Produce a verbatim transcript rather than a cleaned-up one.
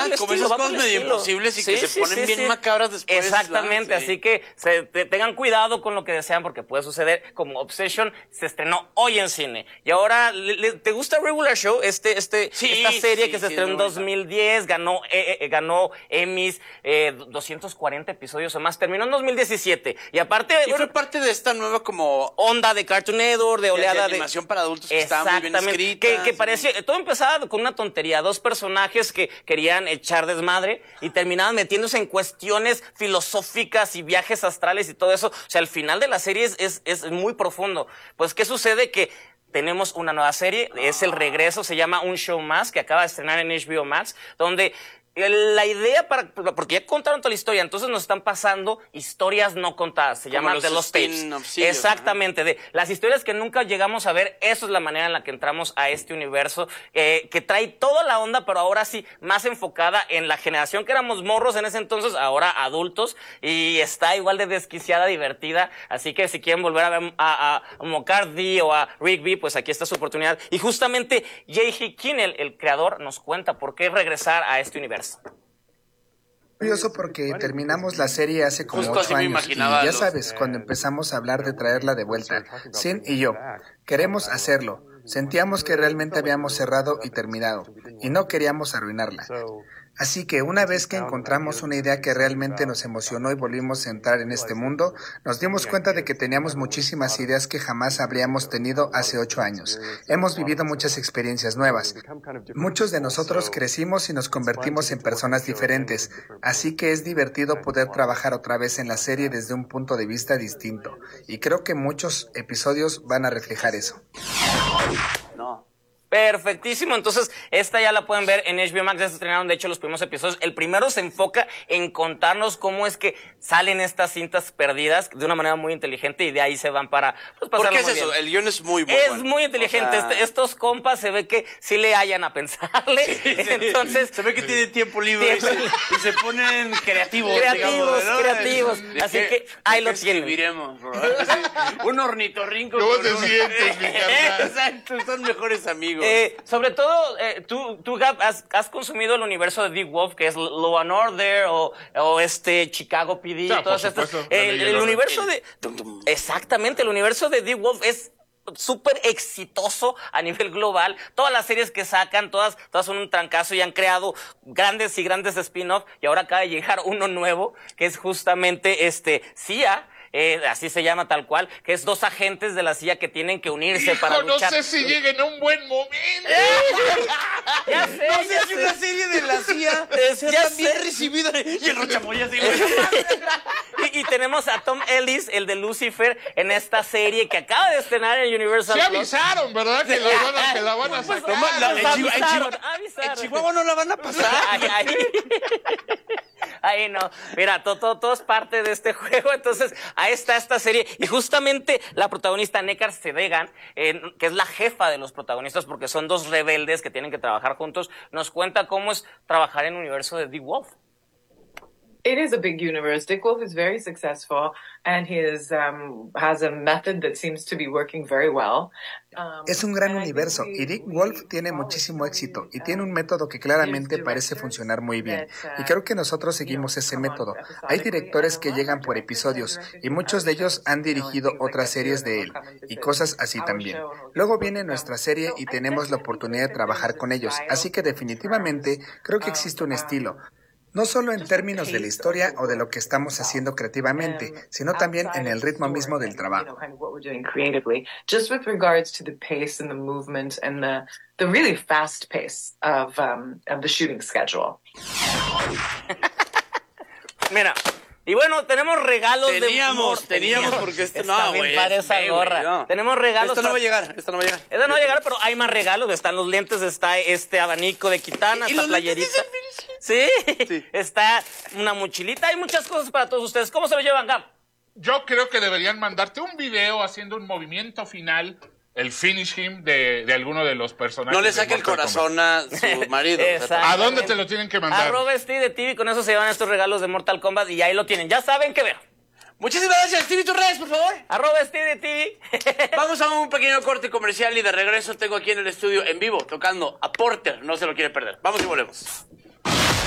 el como estilo, esas va por cosas el medio estilo. imposibles y Sí, que se sí, ponen sí, bien sí. macabras después. Exactamente, ¿verdad? Sí. así que se, te, tengan cuidado con lo que desean porque puede suceder. Como Obsession se estrenó hoy en cine. Y ahora, le, le, ¿te gusta Regular Show? Este, este, Sí, esta serie sí, que se sí, estrenó en muy dos mil diez, ganó, eh, eh, ganó Emmys, eh, doscientos cuarenta episodios o más, terminó en dos mil diecisiete. Y aparte, Y fue parte de esta nueva como onda de Cartoon Network, de de, oleada de de animación para adultos que estaba muy bien escrita. Que, que parecía, todo empezaba con una tontería, dos personajes que querían echar desmadre y terminaban metiéndose en cuestiones filosóficas y viajes astrales y todo eso. O sea, el final de la serie es, es, es muy profundo. Pues, ¿qué sucede? Que tenemos una nueva serie, es el regreso, se llama Un Show Más, que acaba de estrenar en H B O Max, donde la idea para, porque ya contaron toda la historia, entonces nos están pasando historias no contadas, se llama The Lost Tapes. Exactamente, de las historias que nunca llegamos a ver, eso es la manera en la que entramos a este universo, eh, que trae toda la onda, pero ahora sí, más enfocada en la generación que éramos morros en ese entonces, ahora adultos, y está igual de desquiciada, divertida, así que si quieren volver a ver a, a, a McCarthy o a Rigby, pues aquí está su oportunidad. Y justamente Jay H. Kinnell, el creador, nos cuenta por qué regresar a este universo. Curioso porque terminamos la serie hace como Justo ocho así me años y imaginaba ya los- sabes, cuando empezamos a hablar de traerla de vuelta, Sin y yo, queremos hacerlo. Sentíamos que realmente habíamos cerrado y terminado y no queríamos arruinarla. Así que una vez que encontramos una idea que realmente nos emocionó y volvimos a entrar en este mundo, nos dimos cuenta de que teníamos muchísimas ideas que jamás habríamos tenido hace ocho años. Hemos vivido muchas experiencias nuevas. Muchos de nosotros crecimos y nos convertimos en personas diferentes, así que es divertido poder trabajar otra vez en la serie desde un punto de vista distinto. Y creo que muchos episodios van a reflejar eso. No. Perfectísimo, entonces esta ya la pueden ver en H B O Max, ya se estrenaron de hecho los primeros episodios. El primero se enfoca en contarnos cómo es que salen estas cintas perdidas de una manera muy inteligente y de ahí se van para pues, ¿Por pasarlo qué es muy eso? bien. El guión es muy, muy Es bueno. muy inteligente, O sea, este, estos compas se ve que sí le hallan a pensarle, sí, sí. entonces... Se ve que tiene tiempo libre y se, y se ponen creativos. Creativos, digamos, ¿no? creativos. ¿De Así qué- que ahí de lo qué tienen. escribiremos, bro? Un ornitorrinco. ¿Cómo con te un- sientes, mi carnal? Exacto, son mejores amigos. Eh, sobre todo, eh, tú, tú Gab, has, has consumido el universo de Dick Wolf, que es Law and Order o, o este Chicago P D, Sí, por todas estas. supuesto, El, la ley y el el orden. universo El- de... tum, tum. Exactamente, el universo de Dick Wolf es súper exitoso a nivel global. Todas las series que sacan, todas, todas son un trancazo y han creado grandes y grandes spin-off. Y ahora acaba de llegar uno nuevo, que es justamente este C I A. Eh, así se llama tal cual, que es dos agentes de la C I A que tienen que unirse Hijo, para no luchar. sé si llega en un buen momento. Ya sé, No sé ya si sé. una serie de la C I A Es- sea ya tan bien sé. recibida. Y el Rochamoya así. y, y tenemos a Tom Ellis, el de Lucifer, en esta serie que acaba de estrenar en Universal Se Plus. avisaron, ¿verdad? Que la van a, que la van a Pues, sacar. Toma, la- pues, en Chihuahua- en avisaron, Chihuahua- avisaron. En Chihuahua no la van a pasar. Ahí, ahí. Ahí no. Mira, todo, todo, todo es parte de este juego. Entonces, ahí está esta serie. Y justamente la protagonista, Nekar Sedegan, eh, que es la jefa de los protagonistas, porque son dos rebeldes que tienen que trabajar juntos, nos cuenta cómo es trabajar en el universo de Dick Wolf. It is a big universe. Dick Wolf is very successful, and he is, um, has a method that seems to be working very well. Um, Es un gran and I think universo we- y Dick we Wolf tiene follow muchísimo so éxito many, y tiene un um, método que claramente news parece directors funcionar muy bien. that, uh, Y creo que nosotros seguimos ese come on método. Hay episodically, directores and que a lot of llegan por directors episodios and directors y do muchos de other ellos shows, han you know, dirigido things like otras that too, series and de they'll él come and y visit cosas así our también. show, and we'll Luego work viene with nuestra them. serie So y I tenemos la definitely oportunidad de think that trabajar there's con a ellos. style Así que in definitivamente terms creo que of, existe un um, estilo. No solo en just the términos de la pace historia of the o de lo work que estamos itself, haciendo creativamente, um, sino también outside en of el the ritmo story mismo del and, you know, trabajo. kind of what we're doing creatively, just with regards to the pace and the movement and the the really fast pace of um, of the shooting schedule. Mira. Y bueno, tenemos regalos de... Teníamos, teníamos, porque esto Está no, bien güey, padre es esa fe, gorra. güey, no. Tenemos regalos... Esto no va a para- llegar, esto no va a llegar. Esta no va a llegar, pero hay más regalos. Están los lentes, está este abanico de Kitana, ¿Y esta los lentes playerita. dicen Sí. Sí. Está una mochilita. Hay muchas cosas para todos ustedes. ¿Cómo se lo llevan, Gab? Yo creo que deberían mandarte un video haciendo un movimiento final, el finish him de, de alguno de los personajes. No le de saque el Mortal corazón a su marido. o sea, Exacto. ¿A dónde te lo tienen que mandar? Arroba Steve de T V, con eso se llevan estos regalos de Mortal Kombat y ahí lo tienen. Ya saben qué ver. Muchísimas gracias, Stevie, tus redes, por favor. Arroba Steve de T V. Vamos a un pequeño corte comercial y de regreso tengo aquí en el estudio en vivo tocando a Porter. No se lo quiere perder. Vamos y volvemos.